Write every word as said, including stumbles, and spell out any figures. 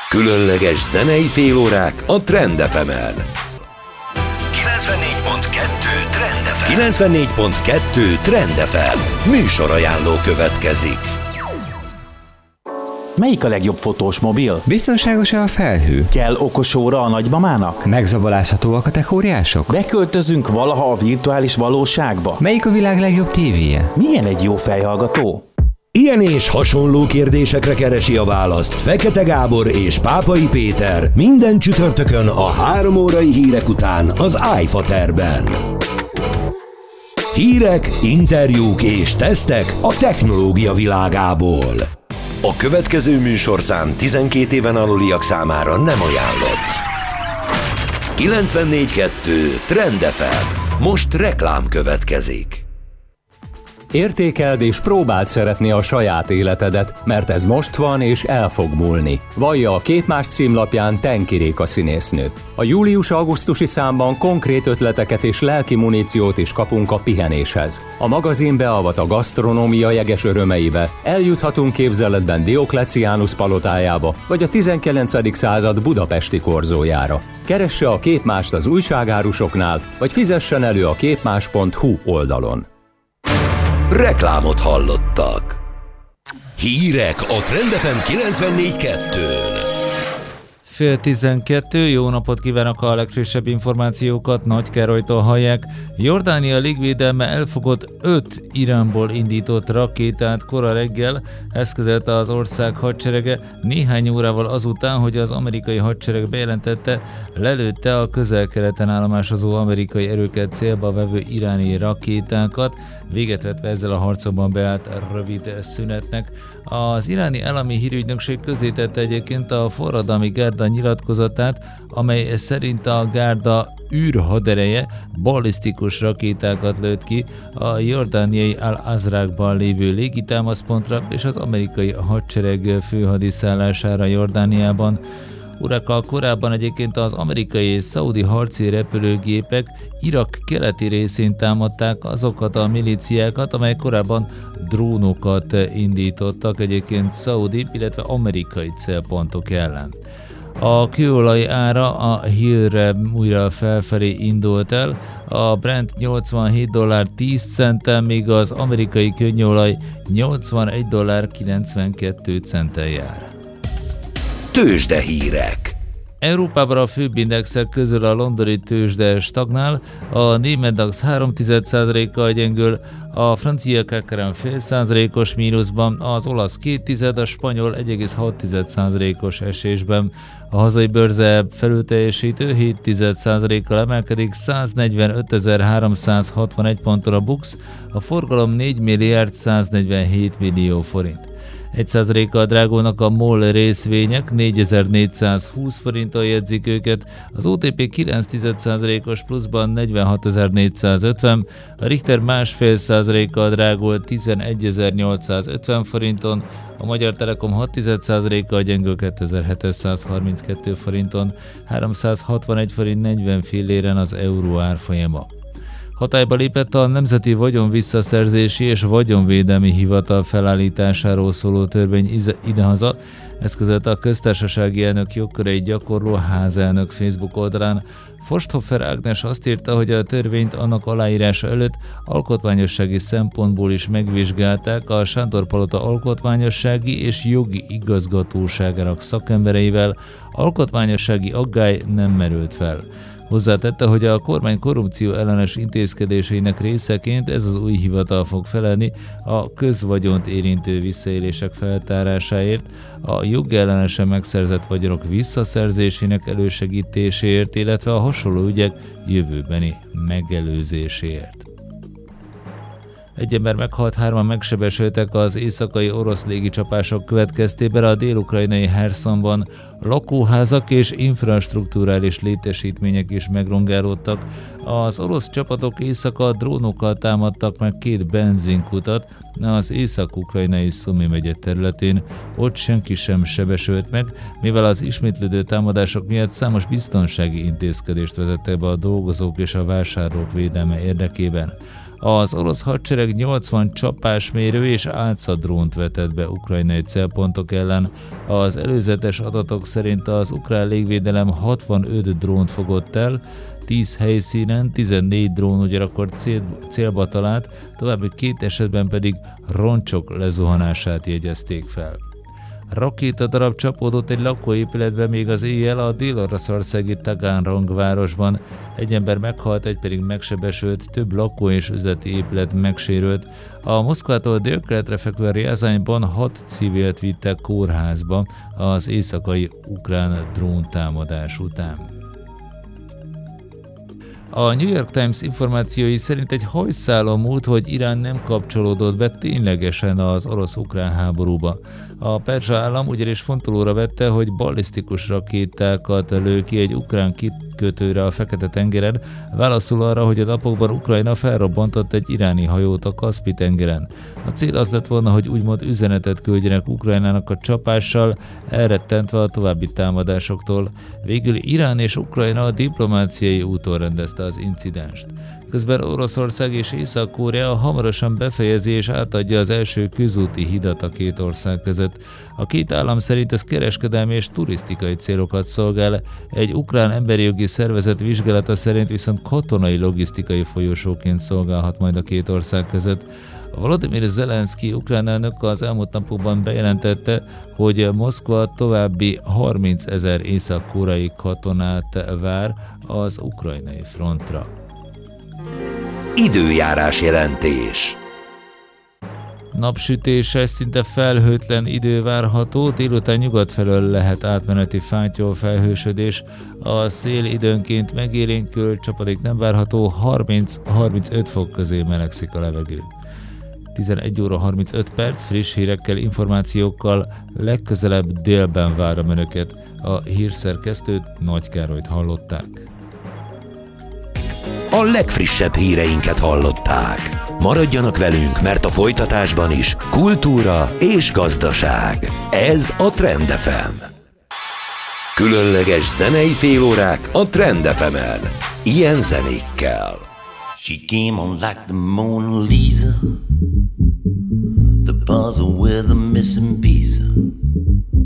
Különleges zenei félórák a Trend ef emen. kilencvennégy pont kettő Trend ef em. kilencvennégy pont kettő Trend ef em. Műsorajánló következik. Melyik a legjobb fotós mobil? Biztonságos-e a felhő? Kell okos óra a nagymamának? Megzabolázhatóak a techóriások? Beköltözünk valaha a virtuális valóságba? Melyik a világ legjobb tévéje? Milyen egy jó fejhallgató? Ilyen és hasonló kérdésekre keresi a választ Fekete Gábor és Pápai Péter minden csütörtökön a három órai hírek után az iFaterben. Hírek, interjúk és tesztek a technológia világából. A következő műsorszám tizenkét éven aluliak számára nem ajánlott. kilencvennégy pont kettő Trend ef em. Most reklám következik. Értékeld és próbáld szeretni a saját életedet, mert ez most van és el fog múlni. Vallja a Képmás címlapján Tenki Réka színésznő. A július-augusztusi számban konkrét ötleteket és lelki muníciót is kapunk a pihenéshez. A magazin beavat a gasztronómia jeges örömeibe, eljuthatunk képzeletben Diokleciánus palotájába, vagy a tizenkilencedik század budapesti korzójára. Keresse a Képmást az újságárusoknál, vagy fizessen elő a képmás pont hu oldalon. Reklámot hallottak. Hírek a Trend ef em kilencvennégy pont kettőn. Fél tizenkettő, jó napot kívánok, a legfrissebb információkat Nagy Károlytól hallják. Jordánia légvédelme elfogott öt Iránból indított rakétát kora reggel, ezt közölte az ország hadserege néhány órával azután, hogy az amerikai hadsereg bejelentette, lelőtte a közel-keleten állomásozó amerikai erőket célba vevő iráni rakétákat, véget vetve ezzel a harcokban beállt rövid szünetnek. Az iráni állami hírügynökség közzétette egyébként a forradalmi gárda nyilatkozatát, amely szerint a gárda űrhadereje ballisztikus rakétákat lőtt ki a jordániai Al-Azraqban lévő légitámaszpontra és az amerikai hadsereg főhadiszállására Jordániában. Urakkal, korábban egyébként az amerikai és szaudi harci repülőgépek Irak keleti részén támadták azokat a milíciákat, amelyek korábban drónokat indítottak egyébként szaudi, illetve amerikai célpontok ellen. A kőolaj ára a hírre újra felfelé indult el, a Brent nyolcvanhét dollár tíz centtel, míg az amerikai könnyolaj nyolcvanegy dollár kilencvenkettő centtel jár. Tőzsdehírek. Európában a főbb indexek közül a londoni tőzsde stagnál, a német DAX három egész egy százalékkal gyengül, a francia cé á cé fél százalékos mínuszban, az olasz két tized, a spanyol egy egész hat százalékos esésben. A hazai bőrze felülteljesítő hét tized százalékkal emelkedik, száznegyvenötezer-háromszázhatvanegy ponton a BUX, a forgalom négy milliárd száznegyvenhét millió forint. egy százalékkal drágulnak a MOL részvények, négyezer-négyszázhúsz forinttól jegyzik őket, az o té pé kilenc tized százalékos pluszban negyvenhatezer-négyszázötven, a Richter másfél százalékkal drágul tizenegyezer-nyolcszázötven forinton, a Magyar Telekom hat tized százalékkal gyengül kétezer-hétszázharminckettő forinton, háromszázhatvanegy forint negyven filléren az euró árfolyama. Hatályba lépett a Nemzeti Vagyon Visszaszerzési és Vagyonvédelmi Hivatal felállításáról szóló törvény idehaza, ezt között a köztársasági elnök jogköreit gyakorló házelnök Facebook oldalán. Forsthofer Ágnes azt írta, hogy a törvényt annak aláírása előtt alkotmányossági szempontból is megvizsgálták a Sándor-palota alkotmányossági és jogi igazgatóságának szakembereivel, alkotmányossági aggály nem merült fel. Hozzátette, hogy a kormány korrupció ellenes intézkedéseinek részeként ez az új hivatal fog felelni a közvagyont érintő visszaélések feltárásáért, a jogellenesen megszerzett vagyonok visszaszerzésének elősegítéséért, illetve a hasonló ügyek jövőbeni megelőzéséért. Egy ember meghalt, hárman megsebesültek az éjszakai orosz légicsapások következtében a dél-ukrajnai Hersonban. Lakóházak és infrastrukturális létesítmények is megrongálódtak. Az orosz csapatok éjszaka drónokkal támadtak meg két benzinkutat az észak-ukrajnai Szumi megye területén. Ott senki sem sebesült meg, mivel az ismétlődő támadások miatt számos biztonsági intézkedést vezettek be a dolgozók és a vásárlók védelme érdekében. Az orosz hadsereg nyolcvan csapásmérő és álcadrónt vetett be ukrajnai célpontok ellen. Az előzetes adatok szerint az ukrán légvédelem hatvanöt drónt fogott el, tíz helyszínen tizennégy drón ugyanakkor cél, célba talált, további két esetben pedig roncsok lezuhanását jegyezték fel. Rakétadarab csapódott egy lakóépületbe még az éjjel a dél-oroszországi Taganrog városban. Egy ember meghalt, egy pedig megsebesült, több lakó és üzleti épület megsérült. A Moszkvától délkeletre fekvő Rjazanyban hat civilt vittek kórházba az éjszakai ukrán dróntámadás után. A New York Times információi szerint egy hajszálon múlt, hogy Irán nem kapcsolódott be ténylegesen az orosz-ukrán háborúba. A perzsa állam ugyanis fontolóra vette, hogy ballisztikus rakétákat lő ki egy ukrán kikötőre a Fekete-tengeren, válaszul arra, hogy a napokban Ukrajna felrobbantott egy iráni hajót a Kaszpi-tengeren. A cél az lett volna, hogy úgymond üzenetet küldjenek Ukrajnának a csapással, elrettentve a további támadásoktól. Végül Irán és Ukrajna a diplomáciai úton rendezte az incidenst. Közben Oroszország és Észak-Korea hamarosan befejezi és átadja az első közúti hidat a két ország között. A két állam szerint ez kereskedelmi és turisztikai célokat szolgál, egy ukrán emberi jogi szervezet vizsgálata szerint viszont katonai logisztikai folyosóként szolgálhat majd a két ország között. Volodymyr Zelenszky ukrán elnök az elmúlt napokban bejelentette, hogy Moszkva további harmincezer észak-koreai katonát vár az ukrajnai frontra. Időjárás jelentés. Napsütéses, szinte felhőtlen idő várható, délután nyugat felől lehet átmeneti fátyol felhősödés, a szél időnként megélénkül, csapadék nem várható, harminc-harmincöt fok közé melegszik a levegő. tizenegy óra harmincöt perc, friss hírekkel, információkkal, legközelebb délben várom önöket. A hírszerkesztőt, Nagy Károlyt hallották. A legfrissebb híreinket hallották. Maradjanak velünk, mert a folytatásban is kultúra és gazdaság. Ez a Trend ef em. Különleges zenei félórák a Trend ef emen. Ilyen zenékkel. She came on like the Mona Lisa, the puzzle with the missing piece.